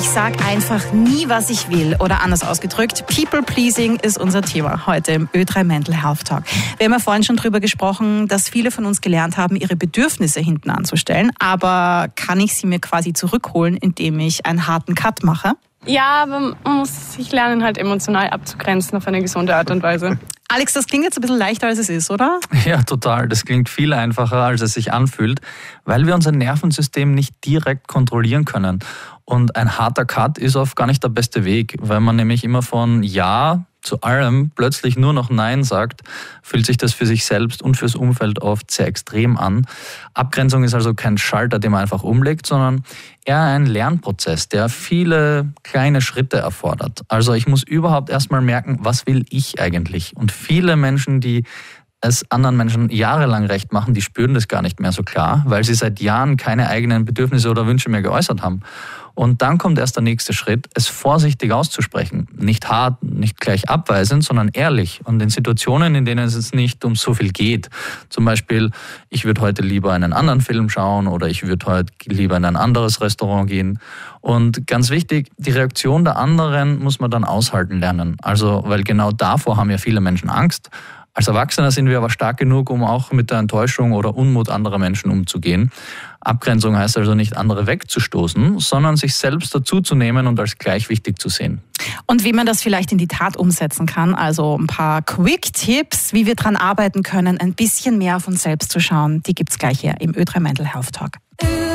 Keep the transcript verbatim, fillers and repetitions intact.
Ich sag einfach nie, was ich will. Oder anders ausgedrückt, People-Pleasing ist unser Thema heute im Ö drei Mental Health Talk. Wir haben ja vorhin schon drüber gesprochen, dass viele von uns gelernt haben, ihre Bedürfnisse hinten anzustellen. Aber kann ich sie mir quasi zurückholen, indem ich einen harten Cut mache? Ja, aber man muss sich lernen, halt emotional abzugrenzen auf eine gesunde Art und Weise. Alex, das klingt jetzt ein bisschen leichter, als es ist, oder? Ja, total. Das klingt viel einfacher, als es sich anfühlt, weil wir unser Nervensystem nicht direkt kontrollieren können. Und ein harter Cut ist oft gar nicht der beste Weg, weil man nämlich immer von Ja zu allem plötzlich nur noch Nein sagt, fühlt sich das für sich selbst und fürs Umfeld oft sehr extrem an. Abgrenzung ist also kein Schalter, den man einfach umlegt, sondern eher ein Lernprozess, der viele kleine Schritte erfordert. Also ich muss überhaupt erstmal merken, was will ich eigentlich? Und viele Menschen, die es anderen Menschen jahrelang recht machen, die spüren das gar nicht mehr so klar, weil sie seit Jahren keine eigenen Bedürfnisse oder Wünsche mehr geäußert haben. Und dann kommt erst der nächste Schritt, es vorsichtig auszusprechen. Nicht hart, nicht gleich abweisend, sondern ehrlich. Und in Situationen, in denen es nicht um so viel geht. Zum Beispiel, ich würde heute lieber einen anderen Film schauen oder ich würde heute lieber in ein anderes Restaurant gehen. Und ganz wichtig, die Reaktion der anderen muss man dann aushalten lernen. Also, weil genau davor haben ja viele Menschen Angst. Als Erwachsener sind wir aber stark genug, um auch mit der Enttäuschung oder Unmut anderer Menschen umzugehen. Abgrenzung heißt also nicht, andere wegzustoßen, sondern sich selbst dazuzunehmen und als gleich wichtig zu sehen. Und wie man das vielleicht in die Tat umsetzen kann, also ein paar Quick-Tipps, wie wir daran arbeiten können, ein bisschen mehr auf uns selbst zu schauen, die gibt's gleich hier im Ö drei Mental Health Talk.